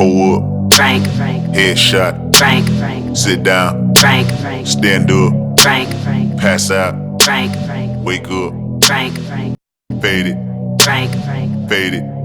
Pull up, Frank, headshot, Frank, sit down, Frank, stand up, Frank, pass out, Frank, wake up, Frank, fade it, Frank, fade it.